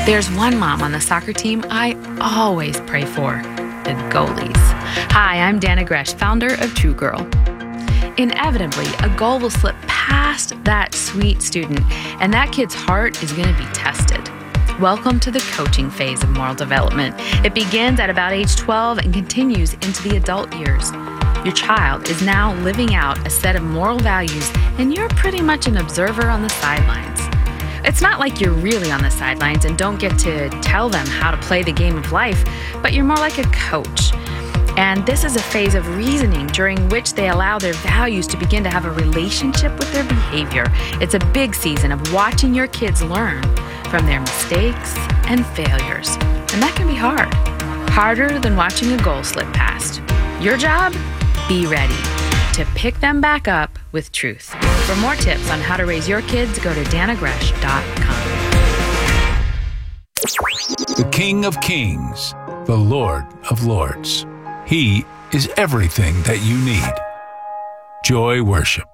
There's one mom on the soccer team I always pray for, the goalies. Hi, I'm Dana Gresh, founder of True Girl. Inevitably, a goal will slip past that sweet student, and that kid's heart is going to be tested. Welcome to the coaching phase of moral development. It begins at about age 12 and continues into the adult years. Your child is now living out a set of moral values, and you're pretty much an observer on the sidelines. It's not like you're really on the sidelines and don't get to tell them how to play the game of life, but you're more like a coach. And this is a phase of reasoning during which they allow their values to begin to have a relationship with their behavior. It's a big season of watching your kids learn from their mistakes and failures. And that can be hard. Harder than watching a goal slip past. Your job? Be ready to pick them back up with truth. For more tips on how to raise your kids, go to danagresh.com. The King of Kings, the Lord of Lords. He is everything that you need. Joy Worship.